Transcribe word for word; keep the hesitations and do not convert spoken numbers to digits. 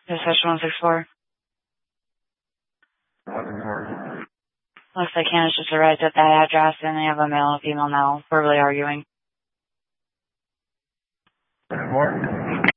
Session one six four. Looks like Hannah's just arrived at that address and they have a male and female now verbally arguing. More?